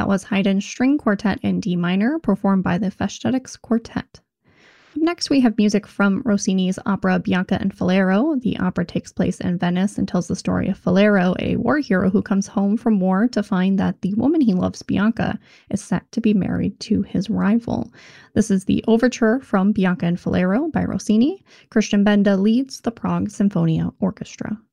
That was Haydn's String Quartet in D minor, performed by the Festetics Quartet. Up next, we have music from Rossini's opera Bianca and Faliero. The opera takes place in Venice and tells the story of Faliero, a war hero who comes home from war to find that the woman he loves, Bianca, is set to be married to his rival. This is the overture from Bianca and Faliero by Rossini. Christian Benda leads the Prague Sinfonia Orchestra.